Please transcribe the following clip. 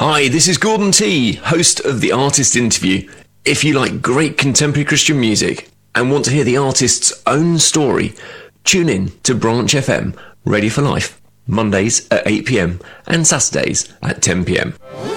Hi, this is Gordon T, host of The Artist Interview. If you like great contemporary Christian music and want to hear the artist's own story, tune in to Branch FM, Radio for Life, Mondays at 8 p.m. and Saturdays at 10 p.m.